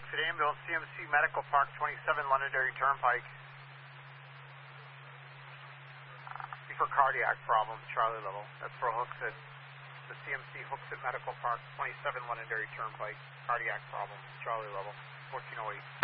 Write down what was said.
Hooksett Ambulance, CMC Medical Park, 27 Londonderry Turnpike. For cardiac problems, Charlie level. That's for Hooksett. The CMC Hooksett Medical Park, 27 Londonderry Turnpike. Cardiac problems, Charlie level, 1408.